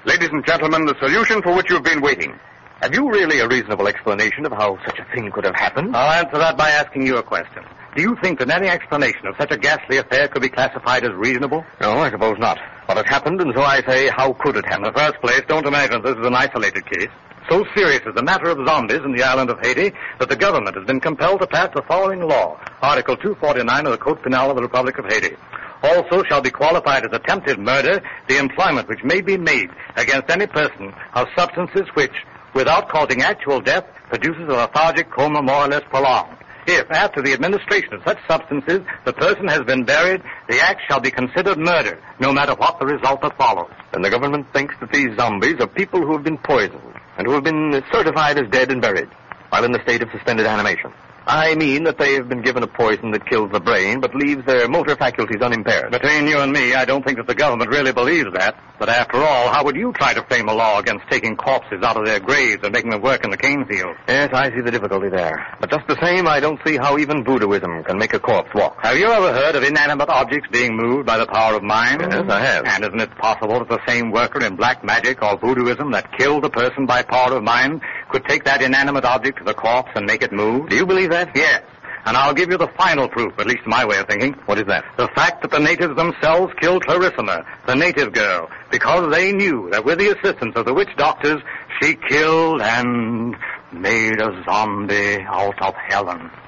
Ladies and gentlemen, the solution for which you've been waiting. Have you really a reasonable explanation of how such a thing could have happened? I'll answer that by asking you a question. Do you think that any explanation of such a ghastly affair could be classified as reasonable? No, I suppose not. But it happened, and so I say, how could it happen? In the first place, don't imagine this is an isolated case. So serious is the matter of zombies in the island of Haiti that the government has been compelled to pass the following law, Article 249 of the Code Penal of the Republic of Haiti. Also shall be qualified as attempted murder the employment which may be made against any person of substances which, without causing actual death, produces a lethargic coma more or less prolonged. If, after the administration of such substances, the person has been buried, the act shall be considered murder, no matter what the result that follows. And the government thinks that these zombies are people who have been poisoned and who have been certified as dead and buried, while in the state of suspended animation. I mean that they have been given a poison that kills the brain but leaves their motor faculties unimpaired. Between you and me, I don't think that the government really believes that. But after all, how would you try to frame a law against taking corpses out of their graves and making them work in the cane field? Yes, I see the difficulty there. But just the same, I don't see how even voodooism can make a corpse walk. Have you ever heard of inanimate objects being moved by the power of mind? Yes, I have. And isn't it possible that the same worker in black magic or voodooism that killed a person by power of mind could take that inanimate object to the corpse and make it move? Do you believe that? Yes. And I'll give you the final proof, at least my way of thinking. What is that? The fact that the natives themselves killed Clarissima, the native girl, because they knew that with the assistance of the witch doctors, she killed and made a zombie out of Helen.